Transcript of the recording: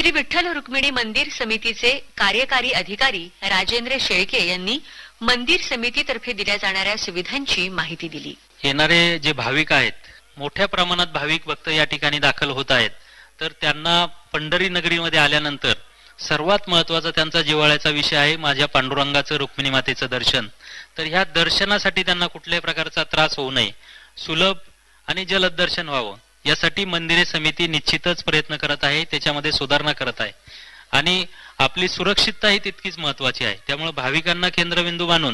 श्री विठ्ठल रुक्मिणी मंदिर समितीचे कार्यकारी अधिकारी राजेंद्र शेळके यांनी मंदिर समितीतर्फे दिल्या जाणाऱ्या सुविधांची माहिती दिली। येणारे जे भाविक आहेत, मोठ्या प्रमाणात भाविक भक्त या ठिकाणी दाखल होत आहेत, तर त्यांना पंढरी नगरीमध्ये आल्यानंतर सर्वात महत्त्वाचा त्यांचा जिव्हाळ्याचा विषय आहे माझ्या पांडुरंगाचं रुक्मिणी मातेचं दर्शन। तर ह्या दर्शनासाठी त्यांना कुठल्याही प्रकारचा त्रास होऊ नये, सुलभ आणि जलद दर्शन व्हावं यासाठी मंदिरे समिती निश्चितच प्रयत्न करत आहे, त्याच्यामध्ये सुधारणा करत आहे आणि आपली सुरक्षितता ही तितकीच महत्त्वाची आहे। त्यामुळे भाविकांना केंद्रबिंदू मानून